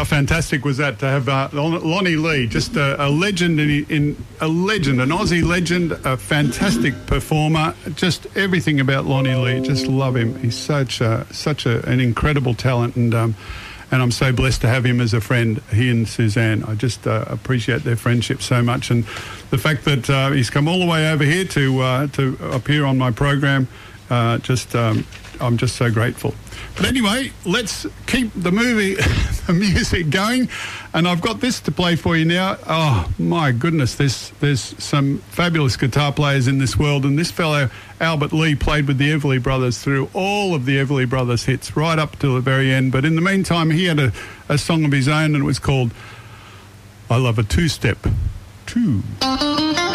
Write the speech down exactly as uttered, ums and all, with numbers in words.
how fantastic was that to have uh, Lonnie Lee, just a, a legend in, in a legend, an Aussie legend, a fantastic performer. Just everything about Lonnie Lee, just love him. He's such a, such a, an incredible talent, and um, and I'm so blessed to have him as a friend. He and Suzanne, I just uh, appreciate their friendship so much, and the fact that uh, he's come all the way over here to uh, to appear on my program. Uh, just, um, I'm just so grateful. But anyway, let's keep the movie, the music going. And I've got this to play for you now. Oh, my goodness, there's, there's some fabulous guitar players in this world. And this fellow, Albert Lee, played with the Everly Brothers through all of the Everly Brothers hits, right up to the very end. But in the meantime, he had a, a song of his own, and it was called I Love a Two-Step. Two.